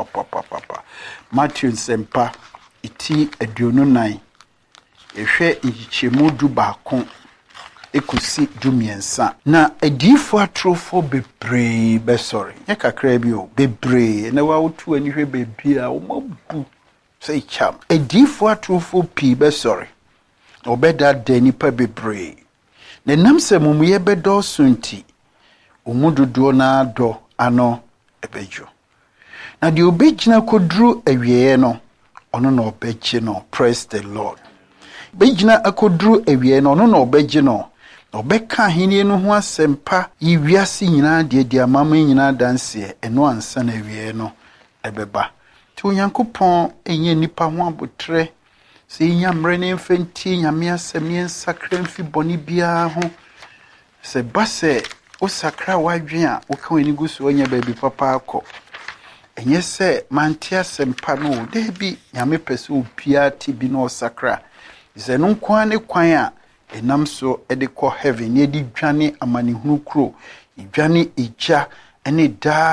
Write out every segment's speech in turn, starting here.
Matthew Sempa iti aduonu nan ehwe nchichemu du baako ekusi du miensa na adifo atrofo bebree besori ye kakra bi o bebree na wa wotu ani hwe bebi a wo mabu sei cham adifo atrofo pi besori obeda dani pa bebree na namse mumuye bedo sunti umududo na do ano ebejo na di obegina kodru awieye no ono na obeje no. Praise the Lord. Begina akodru awieye no ono na obeje no obeka ahenie no ho asempa yiwiase nyina de amama nyina danse eno ansa na awieye no ebeba ti onyankopon enye nipa ho abotre se nyamre ne mfenti nyame asem ne nsakra mfi boni bia ho se base o sakra wadwen a wo ka wani gusu onya baabi papa akọ enye se mantia sempa no de bi nyame pese opia ti bi no sakra ze no kwan ne kwan a enam so ede ko heaven ne di dwane amanehunu kro dwane eja ene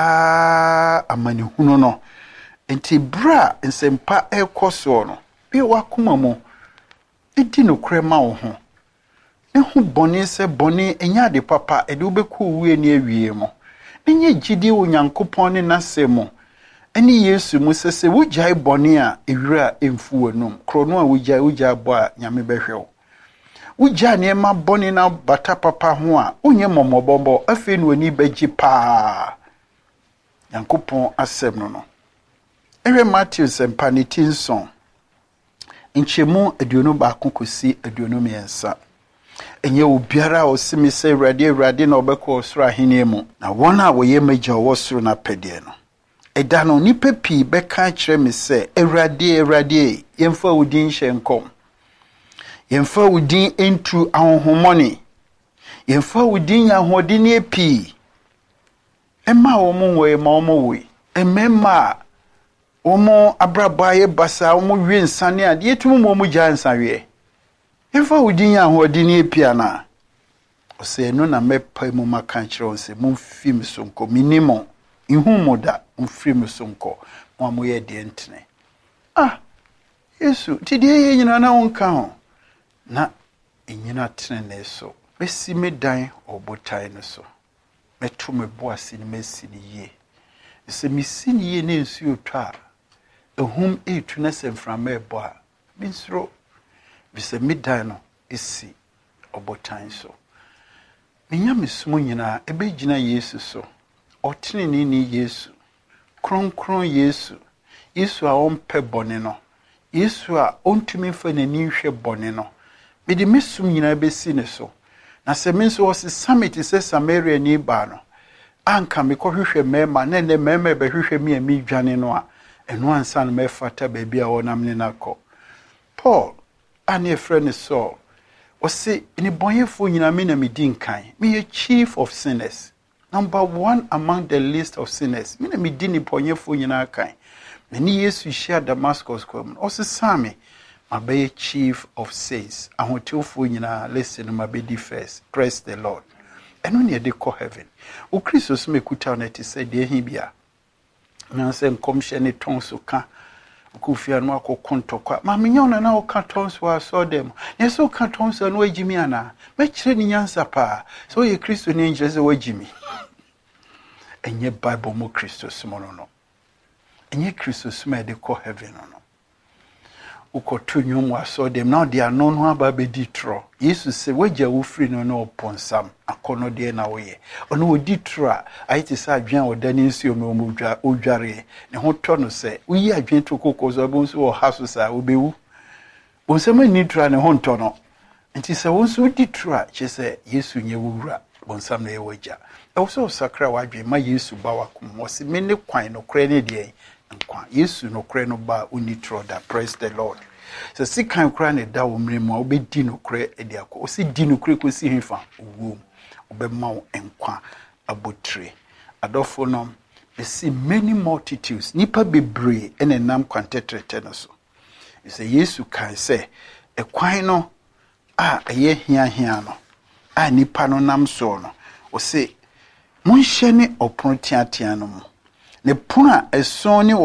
da amanehunu no enti bra nsempa ekoso no bi wakoma mo edi no krema wo ho ehu boni se boni enya de papa ede obeku wie ne awie mo enye gidi onyankopon ne nasemo eni Yesu mu sese wujai boni a ewira emfu wonum krono a wujai bo a nyame behwew wujai ne ma boni na bata papa ho a onye momobombo afi no ani bagi pa nyankopon asem no ewe Matthew sempa ne tinson nchemu aduonu baako kosi aduonu miensa enye obiara osimi se Awurade na obekọ osoro ahene mu na wona woye magya wosoro na pede no eda no nipa pi beka kire me se Awurade yemfa udin hyenkom yemfa udin entu ahonhomoni yemfa udin yahodin epi emma wo mu we ma wo we emma omo abrabaye basa omo wi nsane ade etum mo gya nsanwe efa udin yahodin epi ana ose no na mepa mu maka kire onse mo fim sonko minimum ihumoda mfrim sonko mo amoye de entene Yesu ti de ye nyina na wonka ho na enyina tene so besi medan obotai no so meto me boase ni mesi ni ye se mesi ni ye ne nsu otwa ehum etu na semframa ebo a binsro bise medan no esi obotai so menya mesumo nyina ebegina Yesu so otene ni Yesu kronkron Yesu a ompe bone no Yesu a ontumi fa nani hwe bone no mede mesum nyina besi ne so na se menso wose summit se Samaria ni ba no anka me ko hwehwe mema na ne mema be hwehwe mi ami dwane no a eno ansa na mefata ba bia wonam ne nakọ Paul ane friend so wose ni bonyefo nyina me na medi nkan me chief of sinners, number 1 among the list of sinners. Me na medi ni bonyefo nyina kan meni Yesu share Damascus kwam wose same mabe chief of saints ahotewfo nyina listen mabedi first. Praise the Lord. Eno ne de ko heaven o Kristo so mekuta na ti se de hibia na se nkomhye ne tonso ka okufia no akokontokwa ma menya na o ka tonso aso dem ne so ka tonso no agimi ana me kire ni nyansa pa so ye Kristo ne njire se wagimi enye Bible mo Kristo so no enye Kristo so me de ko heaven no ukoto nyumu aso dem na de anono aba be ditro Yesu se wagya wo free no na oponsam akono de na wo ye ono wo ditro a ayiti sa adwan odani nsuo me omudwa odware ne ho to no se uyi adwan to kokozo bonso wo haso sa obewu bonsama nitra ne ho nto no nti se wonso ditro a che se Yesu nye wura bonsam na ye wagya e wo so sakra wadwen ma Yesu ba wakom wo se me ne kwan no kre ne de nkwa Yesu no kre no ba unitro da. Praise the Lord. So si kan kra ne da wo mremu a obedi no kre edi akọ o si di no kre ko si himfa owo obema wo nkwa abotre adofo no we see many multitudes nipa bebre ene nam kwantetrete no so ise Yesu kan se ekwan no a eye hia no a nipa no nam so no o se monhye ne opon tiatia no mu ne puna eso ne